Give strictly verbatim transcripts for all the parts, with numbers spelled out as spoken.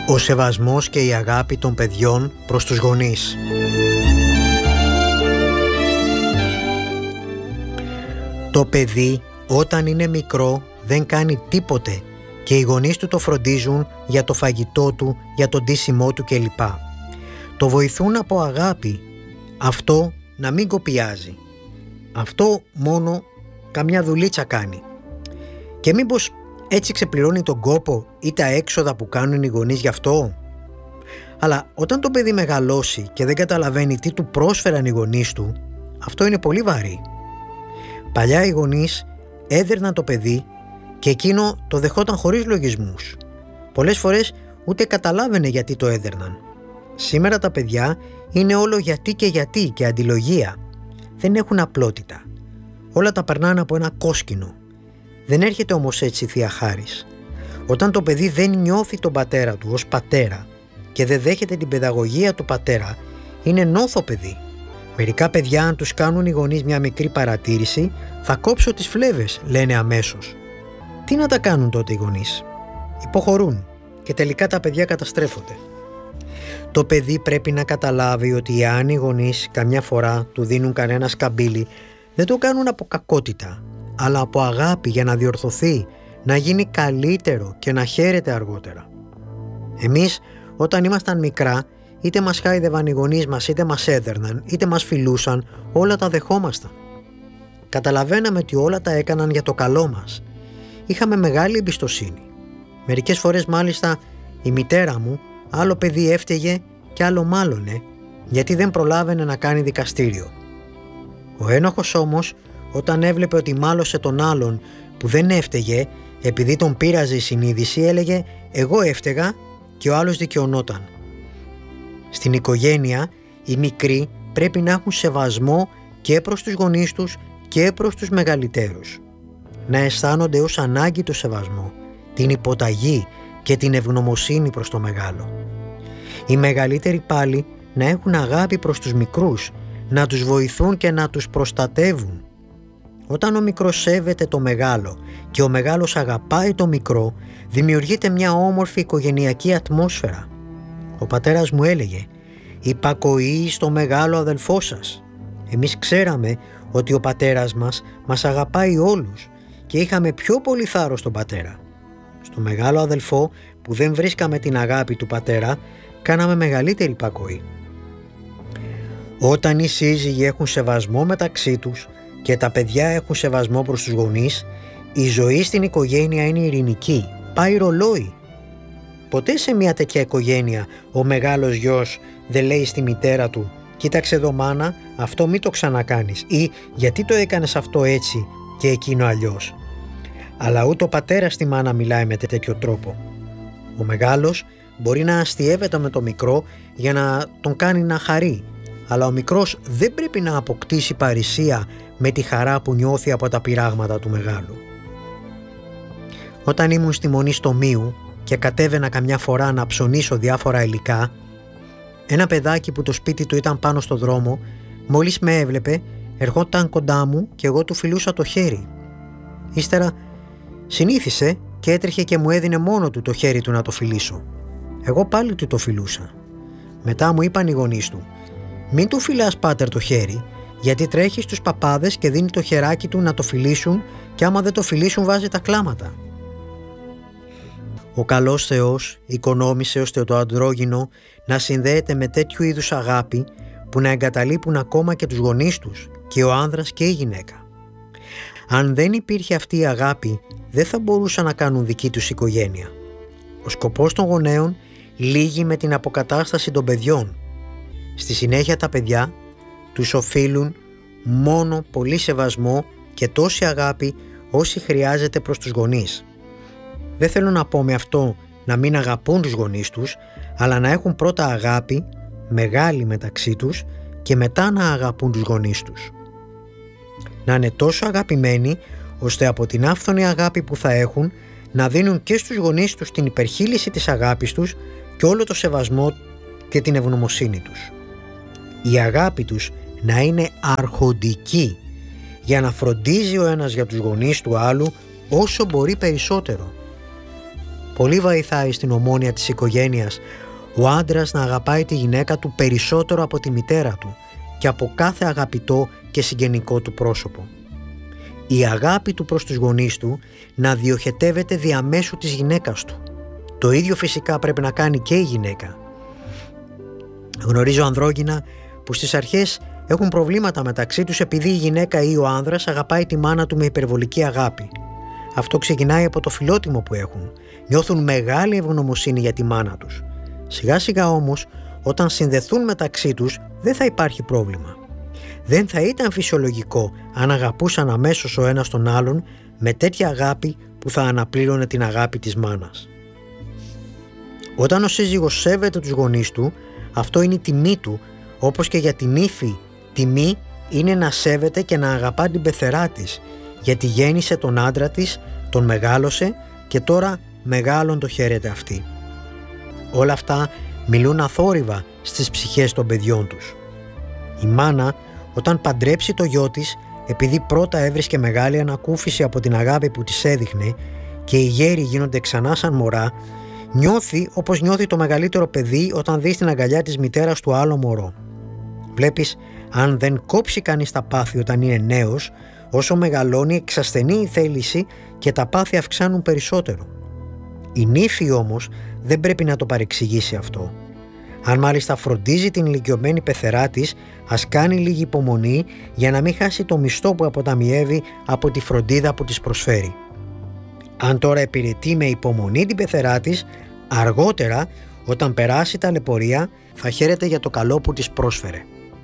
Ο σεβασμός και η αγάπη των παιδιών προς τους γονείς. Το παιδί όταν είναι μικρό δεν κάνει τίποτε και οι γονείς του το φροντίζουν για το φαγητό του, για το ντύσιμό του κλπ. Το βοηθούν από αγάπη. Αυτό να μην κοπιάζει. Αυτό μόνο καμιά δουλίτσα κάνει. Και μήπως έτσι ξεπληρώνει τον κόπο ή τα έξοδα που κάνουν οι γονείς γι' αυτό? Αλλά όταν το παιδί μεγαλώσει και δεν καταλαβαίνει τι του πρόσφεραν οι γονείς του, αυτό είναι πολύ βαρύ. Παλιά οι γονείς έδερναν το παιδί και εκείνο το δεχόταν χωρίς λογισμούς. Πολλές φορές ούτε καταλάβαινε γιατί το έδερναν. Σήμερα τα παιδιά είναι όλο γιατί και γιατί και αντιλογία. Δεν έχουν απλότητα. Όλα τα περνάνε από ένα κόσκινο. Δεν έρχεται όμως έτσι η Θεία Χάρις. Όταν το παιδί δεν νιώθει τον πατέρα του ως πατέρα και δεν δέχεται την παιδαγωγία του πατέρα, είναι νόθο παιδί. Μερικά παιδιά, αν τους κάνουν οι γονείς μια μικρή παρατήρηση, θα κόψω τις φλέβες, λένε αμέσως. Τι να τα κάνουν τότε οι γονείς? Υποχωρούν και τελικά τα παιδιά καταστρέφονται. Το παιδί πρέπει να καταλάβει ότι αν οι γονείς καμιά φορά του δίνουν κανένα σκαμπίλι, δεν το κάνουν από κακότητα, αλλά από αγάπη για να διορθωθεί, να γίνει καλύτερο και να χαίρεται αργότερα. Εμείς όταν ήμασταν μικρά, είτε μας χάιδευαν οι γονείς μας, είτε μας έδερναν, είτε μας φιλούσαν, όλα τα δεχόμασταν. Καταλαβαίναμε ότι όλα τα έκαναν για το καλό μας. Είχαμε μεγάλη εμπιστοσύνη. Μερικές φορές μάλιστα η μητέρα μου άλλο παιδί έφταιγε και άλλο μάλωνε, γιατί δεν προλάβαινε να κάνει δικαστήριο. Ο ένοχος όμως, όταν έβλεπε ότι μάλωσε τον άλλον που δεν έφταιγε, επειδή τον πείραζε η συνείδηση, έλεγε «εγώ έφταιγα» και ο άλλος δικαιωνόταν. Στην οικογένεια οι μικροί πρέπει να έχουν σεβασμό και προς τους γονείς τους και προς τους μεγαλύτερους. Να αισθάνονται ως ανάγκη το σεβασμό, την υποταγή και την ευγνωμοσύνη προς το μεγάλο. Οι μεγαλύτεροι πάλι να έχουν αγάπη προς τους μικρούς, να τους βοηθούν και να τους προστατεύουν. Όταν ο μικρός σέβεται το μεγάλο και ο μεγάλος αγαπάει το μικρό, δημιουργείται μια όμορφη οικογενειακή ατμόσφαιρα. Ο πατέρας μου έλεγε «Υπακοή στο μεγάλο αδελφό σας». Εμείς ξέραμε ότι ο πατέρας μας μας αγαπάει όλους και είχαμε πιο πολύ θάρρος στον πατέρα. Στο μεγάλο αδελφό που δεν βρίσκαμε την αγάπη του πατέρα, κάναμε μεγαλύτερη υπακοή. Όταν οι σύζυγοι έχουν σεβασμό μεταξύ τους και τα παιδιά έχουν σεβασμό προς τους γονείς, η ζωή στην οικογένεια είναι ειρηνική, πάει ρολόι. Ποτέ σε μια τέτοια οικογένεια ο μεγάλος γιος δεν λέει στη μητέρα του «Κοίταξε εδώ μάνα, αυτό μην το ξανακάνεις» ή «Γιατί το έκανες αυτό έτσι και εκείνο αλλιώς». Αλλά ούτε ο πατέρας στη μάνα μιλάει με τέτοιο τρόπο. Ο μεγάλος μπορεί να αστιεύεται με το μικρό για να τον κάνει να χαρεί, αλλά ο μικρός δεν πρέπει να αποκτήσει παρησία με τη χαρά που νιώθει από τα πειράγματα του μεγάλου. Όταν ήμουν στη Μονή Στομίου και κατέβαινα καμιά φορά να ψωνίσω διάφορα υλικά, ένα παιδάκι που το σπίτι του ήταν πάνω στο δρόμο, μόλις με έβλεπε, ερχόταν κοντά μου και εγώ του φιλούσα το χέρι. Ύστερα συνήθισε και έτρεχε και μου έδινε μόνο του το χέρι του να το φιλήσω. Εγώ πάλι του το φιλούσα. Μετά μου είπαν οι γονείς του «Μην του φιλάς πάτερ το χέρι, γιατί τρέχει στους παπάδες και δίνει το χεράκι του να το φιλήσουν και άμα δεν το φιλήσουν βάζει τα κλάματα». Ο καλός Θεός οικονόμησε ώστε το αντρόγυνο να συνδέεται με τέτοιου είδους αγάπη που να εγκαταλείπουν ακόμα και τους γονείς τους, και ο άνδρας και η γυναίκα. Αν δεν υπήρχε αυτή η αγάπη, δεν θα μπορούσαν να κάνουν δική τους οικογένεια. Ο σκοπός των γονέων λύγει με την αποκατάσταση των παιδιών. Στη συνέχεια τα παιδιά τους οφείλουν μόνο πολύ σεβασμό και τόση αγάπη όση χρειάζεται προς τους γονείς. Δεν θέλω να πω με αυτό να μην αγαπούν τους γονείς τους, αλλά να έχουν πρώτα αγάπη, μεγάλη μεταξύ τους, και μετά να αγαπούν τους γονείς τους. Να είναι τόσο αγαπημένοι, ώστε από την άφθονη αγάπη που θα έχουν, να δίνουν και στους γονείς τους την υπερχείληση της αγάπης τους και όλο το σεβασμό και την ευγνωμοσύνη τους. Η αγάπη τους να είναι αρχοντική, για να φροντίζει ο ένας για τους γονείς του άλλου όσο μπορεί περισσότερο. πολύ βοηθάει στην ομόνοια της οικογένειας ο άντρας να αγαπάει τη γυναίκα του περισσότερο από τη μητέρα του και από κάθε αγαπητό και συγγενικό του πρόσωπο. Η αγάπη του προς τους γονείς του να διοχετεύεται διαμέσου της γυναίκας του. Το ίδιο φυσικά πρέπει να κάνει και η γυναίκα. Γνωρίζω ανδρόγυνα που στις αρχές έχουν προβλήματα μεταξύ τους επειδή η γυναίκα ή ο άνδρας αγαπάει τη μάνα του με υπερβολική αγάπη. Αυτό ξεκινάει από το φιλότιμο που έχουν. Νιώθουν μεγάλη ευγνωμοσύνη για τη μάνα τους. Σιγά σιγά όμως, όταν συνδεθούν μεταξύ τους, δεν θα υπάρχει πρόβλημα. Δεν θα ήταν φυσιολογικό αν αγαπούσαν αμέσως ο ένας τον άλλον με τέτοια αγάπη που θα αναπλήρωνε την αγάπη της μάνας. Όταν ο σύζυγος σέβεται τους γονείς του, αυτό είναι η τιμή του, όπως και για την ύφη τιμή είναι να σέβεται και να αγαπά την πεθερά της, γιατί γέννησε τον άντρα της, τον μεγάλωσε και τώρα μεγάλον το χαίρεται αυτή. Όλα αυτά μιλούν αθόρυβα στις ψυχές των παιδιών τους. Η μάνα, όταν παντρέψει το γιο της, επειδή πρώτα έβρισκε μεγάλη ανακούφιση από την αγάπη που της έδειχνε και οι γέροι γίνονται ξανά σαν μωρά, νιώθει όπως νιώθει το μεγαλύτερο παιδί όταν δει στην αγκαλιά της μητέρας του άλλο μωρό. Βλέπεις, αν δεν κόψει κανείς τα πάθη όταν είναι νέος, όσο μεγαλώνει εξασθενεί η θέληση και τα πάθη αυξάνουν περισσότερο. Η νύφη όμως δεν πρέπει να το παρεξηγήσει αυτό. Αν μάλιστα φροντίζει την ηλικιωμένη πεθερά της, ας κάνει λίγη υπομονή για να μην χάσει το μισθό που αποταμιεύει από τη φροντίδα που της προσφέρει. Αν τώρα υπηρετεί με υπομονή την πεθερά της, αργότερα όταν περάσει ταλαιπωρία θα χαίρεται για το καλό που της πρόσφερε.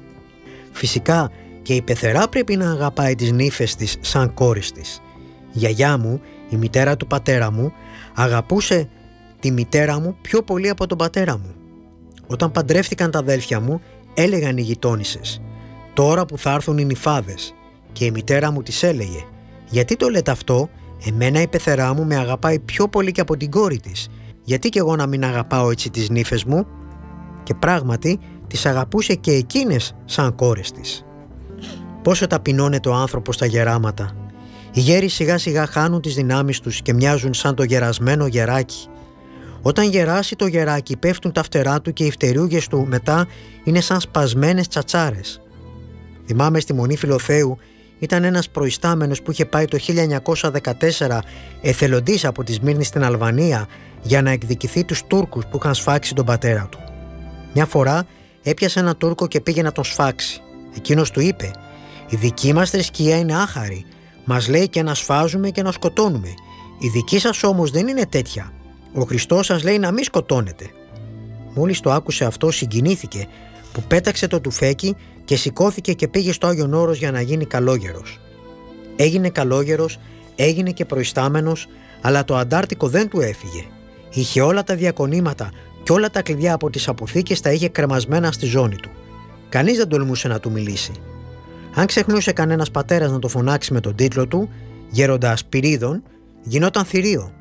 Φυσικά και η πεθερά πρέπει να αγαπάει τις νύφες της σαν κόρης της. Η γιαγιά μου, η μητέρα του πατέρα μου, αγαπούσε τη μητέρα μου πιο πολύ από τον πατέρα μου. Όταν παντρεύτηκαν τα αδέλφια μου, έλεγαν οι γειτόνισσες, τώρα που θα έρθουν οι νυφάδες, και η μητέρα μου της έλεγε, γιατί το λέτε αυτό, εμένα η πεθερά μου με αγαπάει πιο πολύ και από την κόρη της, γιατί και εγώ να μην αγαπάω έτσι τις νύφες μου? Και πράγματι τις αγαπούσε και εκείνες σαν κόρες της. Πόσο ταπεινώνεται ο άνθρωπος στα γεράματα. Οι γέροι σιγά σιγά χάνουν τις δυνάμεις τους και μοιάζουν σαν το γερασμένο γεράκι. Όταν γεράσει το γεράκι πέφτουν τα φτερά του και οι φτερούγες του μετά είναι σαν σπασμένες τσατσάρες. Θυμάμαι στη Μονή Φιλοθέου ήταν ένας προϊστάμενος που είχε πάει το χίλια εννιακόσια δεκατέσσερα εθελοντής από τη Σμύρνη στην Αλβανία για να εκδικηθεί τους Τούρκους που είχαν σφάξει τον πατέρα του. Μια φορά έπιασε ένα Τούρκο και πήγε να τον σφάξει. Εκείνος του είπε, η δική μας θρησκεία είναι άχαρη, μας λέει και να σφάζουμε και να σκοτώνουμε. Η δική σας όμως δεν είναι τέτοια. Ο Χριστός σας λέει να μην σκοτώνετε. Μόλις το άκουσε αυτό συγκινήθηκε, που πέταξε το τουφέκι και σηκώθηκε και πήγε στο Άγιον Όρος για να γίνει καλόγερος. Έγινε καλόγερος, έγινε και προϊστάμενος, αλλά το αντάρτικο δεν του έφυγε. Είχε όλα τα διακονήματα και όλα τα κλειδιά από τις αποθήκες τα είχε κρεμασμένα στη ζώνη του. Κανείς δεν τολμούσε να του μιλήσει. Αν ξεχνούσε κανένας πατέρας να το φωνάξει με τον τίτλο του, γέροντα Σπυρίδων, γινόταν θηρίο.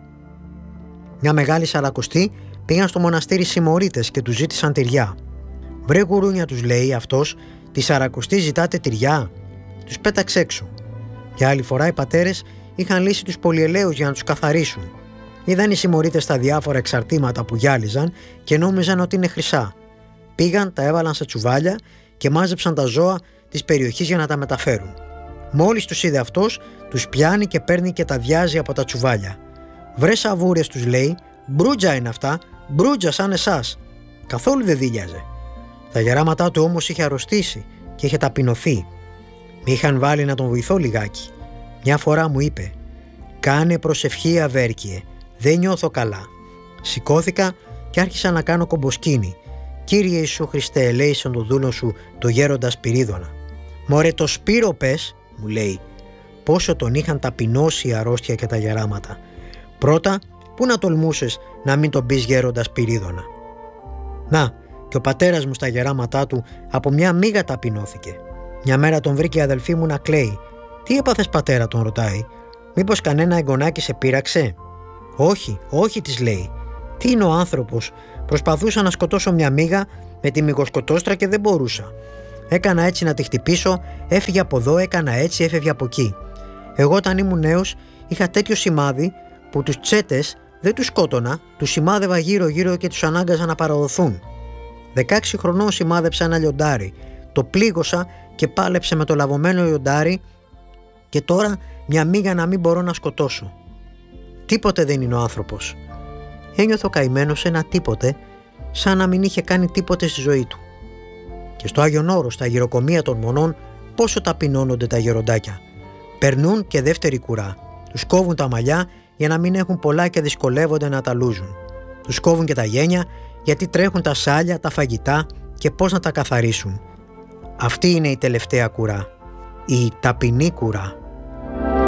Μια μεγάλη σαρακοστή πήγαν στο μοναστήρι συμμορίτες και του ζήτησαν τυριά. Βρε γουρούνια, τους λέει αυτός, τη σαρακοστή ζητάτε τυριά? Τους πέταξε έξω. Για άλλη φορά οι πατέρες είχαν λύσει τους πολυελαίους για να τους καθαρίσουν. Είδαν οι συμμορίτες τα διάφορα εξαρτήματα που γυάλιζαν και νόμιζαν ότι είναι χρυσά. Πήγαν, τα έβαλαν σε τσουβάλια και μάζεψαν τα ζώα της περιοχής για να τα μεταφέρουν. Μόλις τους είδε αυτός, τους πιάνει και παίρνει και τα διάζει από τα τσουβάλια. Βρε σαβούρες, τους λέει, μπρούτζα είναι αυτά, μπρούτζα σαν εσάς. Καθόλου δεν δίλιαζε. Τα γεράματά του όμως είχε αρρωστήσει και είχε ταπεινωθεί. Με είχαν βάλει να τον βοηθώ λιγάκι. Μια φορά μου είπε, κάνε προσευχή Αβέρκιε, δεν νιώθω καλά. Σηκώθηκα και άρχισα να κάνω κομποσκίνη. Κύριε Ιησού Χριστέ, ελέησον το δούλο σου, το γέροντα Σπυρίδωνα. Μωρέ το Σπύρο πες, μου λέει, πόσο τον είχαν ταπεινώσει η αρρώστια και τα γεράματα. Πρώτα, πού να τολμούσες να μην τον πεις γέροντα Σπυρίδωνα? Να, και ο πατέρας μου στα γεράματά του από μια μίγα ταπεινώθηκε. Μια μέρα τον βρήκε η αδελφή μου να κλαίει. Τι έπαθες πατέρα, τον ρωτάει. Μήπως κανένα εγγονάκι σε πείραξε? Όχι, όχι, της λέει. Τι είναι ο άνθρωπος? Προσπαθούσα να σκοτώσω μια μύγα με τη μυγοσκοτόστρα και δεν μπορούσα. Έκανα έτσι να τη χτυπήσω, έφυγε από εδώ, έκανα έτσι, έφευγε από εκεί. Εγώ όταν ήμουν νέος είχα τέτοιο σημάδι που τους τσέτες Δεν τους σκότωνα, τους σημάδευα γύρω-γύρω και τους ανάγκαζα να παραδοθούν. δεκαέξι χρονών σημάδεψα ένα λιοντάρι, το πλήγωσα και πάλεψε με το λαβωμένο λιοντάρι και τώρα μια μύγα να μην μπορώ να σκοτώσω. Τίποτε δεν είναι ο άνθρωπος. Ένιωθω ο καημένος ένα τίποτε, σαν να μην είχε κάνει τίποτε στη ζωή του. Και στο Άγιον Όρος, στα γυροκομεία των μονών, πόσο ταπεινώνονται τα γεροντάκια. Περνούν και δεύτερη κουρά. Τους κόβουν τα μαλλιά για να μην έχουν πολλά και δυσκολεύονται να τα λούζουν. Τους κόβουν και τα γένια γιατί τρέχουν τα σάλια, τα φαγητά και πώς να τα καθαρίσουν. Αυτή είναι η τελευταία κουρά. Η ταπεινή κουρά.